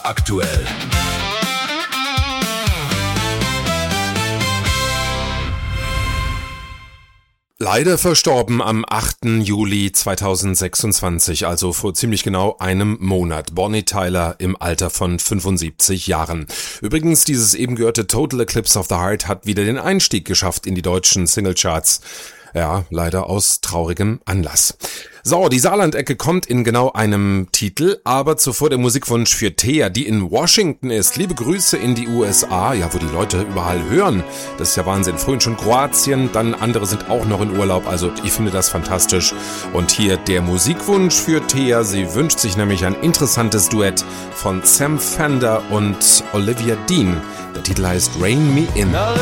Aktuell. Leider verstorben am 8. Juli 2026, also vor ziemlich genau einem Monat, Bonnie Tyler im Alter von 75 Jahren. Übrigens, dieses eben gehörte Total Eclipse of the Heart hat wieder den Einstieg geschafft in die deutschen Singlecharts. Ja, leider aus traurigem Anlass. So, die Saarlandecke kommt in genau einem Titel, aber zuvor der Musikwunsch für Thea, die in Washington ist. Liebe Grüße in die USA, ja, wo die Leute überall hören. Das ist ja Wahnsinn. Vorhin schon Kroatien, dann andere sind auch noch in Urlaub, also ich finde das fantastisch. Und hier der Musikwunsch für Thea, sie wünscht sich nämlich ein interessantes Duett von Sam Fender und Olivia Dean. Der Titel heißt Rain Me In.